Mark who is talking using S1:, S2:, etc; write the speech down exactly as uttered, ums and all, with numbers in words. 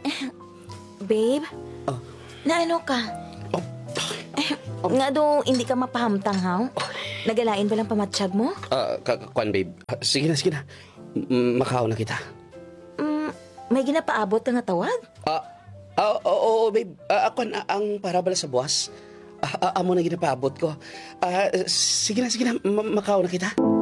S1: Babe,
S2: Oh.
S1: naano ka?
S2: Oh.
S1: Nga do, hindi ka mapahamtang, haw? Nagalain ba lang pamatsyag mo?
S2: Ah, ka- kwan, babe. Ah, sige na, sige na. M- Makaw na kita.
S1: Mm, may ginapaabot ka nga tawag?
S2: Ah, ah, oo, oo, babe. Ah, kwan, ah, ang parabala sa buwas. Ah, ah, amo na ginapaabot ko. Ah, sige na, sige na. Ma- Makaw na kita.